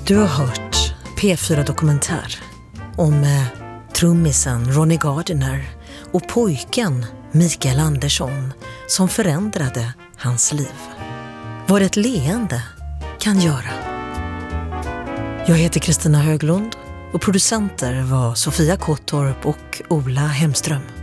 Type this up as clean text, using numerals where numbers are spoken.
Du har hört P4 Dokumentär om trummisen Ronnie Gardiner och pojken Mikael Andersson som förändrade hans liv. Vad ett leende kan göra. Jag heter Kristina Höglund och producenter var Sofia Kottorp och Ola Hemström.